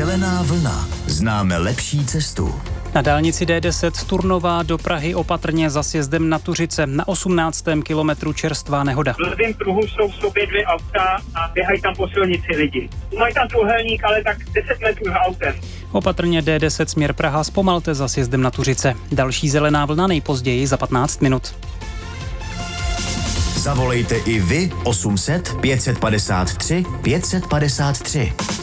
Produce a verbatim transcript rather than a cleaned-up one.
Zelená vlna. Známe lepší cestu. Na dálnici D deset z Turnova do Prahy opatrně za sjezdem na Tuřice. Na osmnáctém kilometru čerstvá nehoda. V levém pruhu jsou v sobě dvě auta a běhají tam po silnici lidi. Mají tam trůhelník, ale tak deset metrů za autem. Opatrně D deset směr Praha, zpomalte za sjezdem na Tuřice. Další zelená vlna nejpozději za patnáct minut. Zavolejte i vy osm set pět set padesát tři pět set padesát tři.